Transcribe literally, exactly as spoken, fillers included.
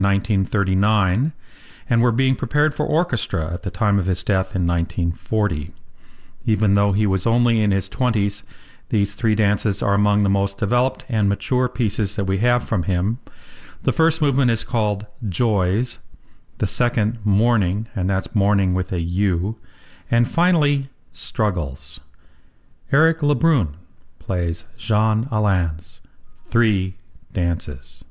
nineteen thirty-nine and were being prepared for orchestra at the time of his death in nineteen forty. Even though he was only in his twenties, these three dances are among the most developed and mature pieces that we have from him. The first movement is called Joys, the second Morning, and that's Morning with a U, and finally Struggles. Eric Lebrun plays Jean Allen's Three Dances.